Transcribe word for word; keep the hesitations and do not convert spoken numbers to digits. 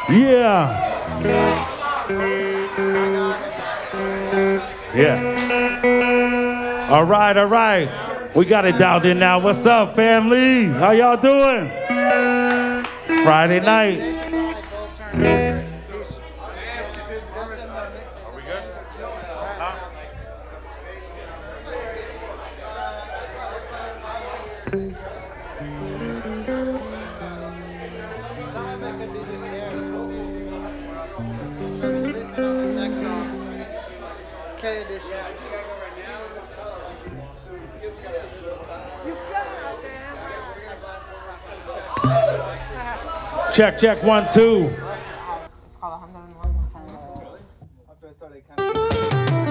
Yeah. Yeah. All right, all right. We got it dialed in now. What's up, family? How y'all doing? Friday night. Check, check, one, two.